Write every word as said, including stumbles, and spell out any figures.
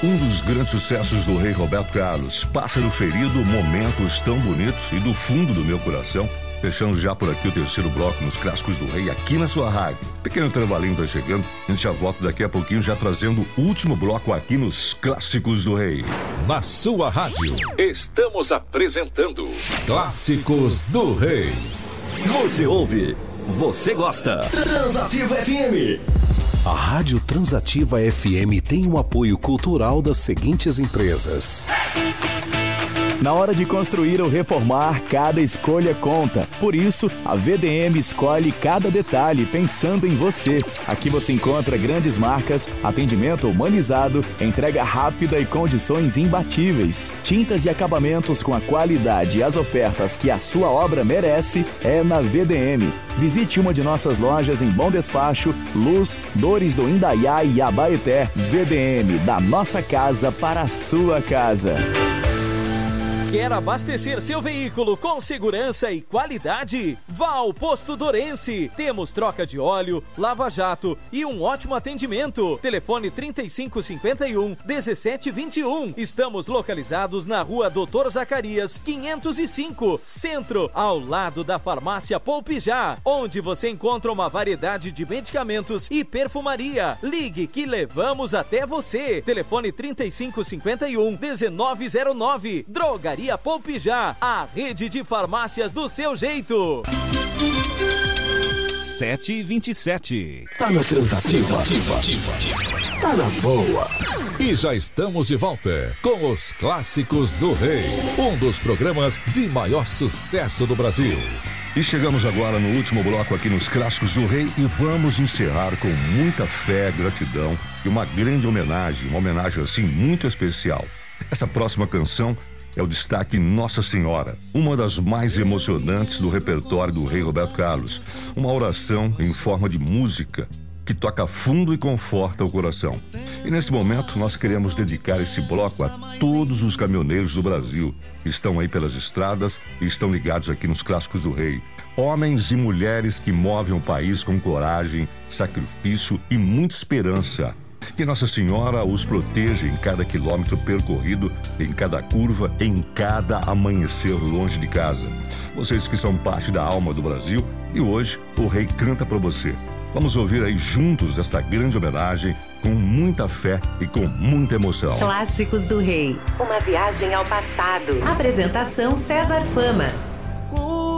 Um dos grandes sucessos do rei Roberto Carlos, Pássaro Ferido, momentos tão bonitos e do fundo do meu coração. Fechamos já por aqui o terceiro bloco nos Clássicos do Rei, aqui na sua rádio. Pequeno trabalhinho tá chegando, a gente já volta daqui a pouquinho, já trazendo o último bloco aqui nos Clássicos do Rei. Na sua rádio, estamos apresentando Clássicos do Rei. Você ouve, você gosta. Transativa F M. A Rádio Transativa F M tem o apoio cultural das seguintes empresas. Na hora de construir ou reformar, cada escolha conta. Por isso, a V D M escolhe cada detalhe pensando em você. Aqui você encontra grandes marcas, atendimento humanizado, entrega rápida e condições imbatíveis. Tintas e acabamentos com a qualidade e as ofertas que a sua obra merece é na V D M. Visite uma de nossas lojas em Bom Despacho, Luz, Dores do Indaiá e Abaeté. V D M, da nossa casa para a sua casa. Quer abastecer seu veículo com segurança e qualidade? Vá ao Posto Dorense. Temos troca de óleo, lava-jato e um ótimo atendimento. Telefone trinta e cinco cinquenta e um, dezessete vinte e um. Estamos localizados na rua Doutor Zacarias, quinhentos e cinco, Centro, ao lado da farmácia Poupe Já, onde você encontra uma variedade de medicamentos e perfumaria. Ligue que levamos até você. Telefone trinta e cinco cinquenta e um, dezenove zero nove. Drogaria Poupe Já, a rede de farmácias do seu jeito. sete e vinte e sete. Tá na Transativa. Tá na boa. E já estamos de volta com os Clássicos do Rei, um dos programas de maior sucesso do Brasil. E chegamos agora no último bloco aqui nos Clássicos do Rei e vamos encerrar com muita fé, gratidão e uma grande homenagem, uma homenagem assim muito especial. Essa próxima canção é o destaque Nossa Senhora, uma das mais emocionantes do repertório do rei Roberto Carlos. Uma oração em forma de música que toca fundo e conforta o coração. E nesse momento nós queremos dedicar esse bloco a todos os caminhoneiros do Brasil que estão aí pelas estradas e estão ligados aqui nos Clássicos do Rei. Homens e mulheres que movem o país com coragem, sacrifício e muita esperança. Que Nossa Senhora os proteja em cada quilômetro percorrido, em cada curva, em cada amanhecer longe de casa. Vocês que são parte da alma do Brasil e hoje o rei canta para você. Vamos ouvir aí juntos esta grande homenagem com muita fé e com muita emoção. Clássicos do Rei, uma viagem ao passado. Apresentação César Fama.